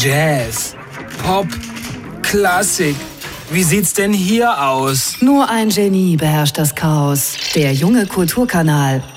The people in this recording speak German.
Jazz, Pop, Klassik. Wie sieht's denn hier aus? Nur ein Genie beherrscht das Chaos. Der junge Kulturkanal.